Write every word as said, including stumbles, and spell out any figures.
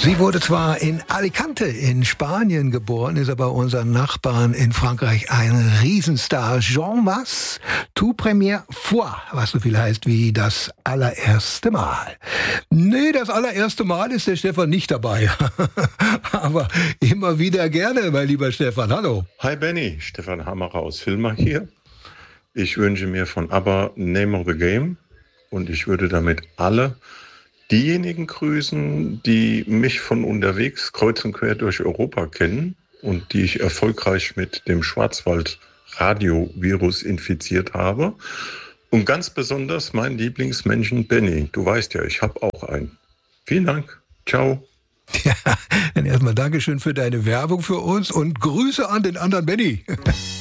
Sie wurde zwar in Alicante in Spanien geboren, ist aber unseren Nachbarn in Frankreich ein Riesenstar. Jean Mas, tout première fois, was so viel heißt wie das allererste Mal. Nee, das allererste Mal ist der Stefan nicht dabei. Aber immer wieder gerne, mein lieber Stefan. Hallo. Hi Benny, Stefan Hammerer aus Filmer hier. Ich wünsche mir von ABBA Name of the Game und ich würde damit alle diejenigen grüßen, die mich von unterwegs kreuz und quer durch Europa kennen und die ich erfolgreich mit dem Schwarzwald-Radio-Virus infiziert habe. Und ganz besonders meinen Lieblingsmenschen Benny. Du weißt ja, ich habe auch einen. Vielen Dank. Ciao. Ja, dann erstmal Dankeschön für deine Werbung für uns und Grüße an den anderen Benny.